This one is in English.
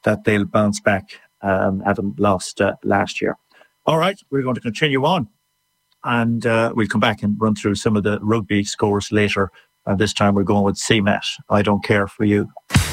that they'll bounce back, having lost last year. All right, we're going to continue on, and we'll come back and run through some of the rugby scores later. And this time we're going with CMAT. I Don't Care For You.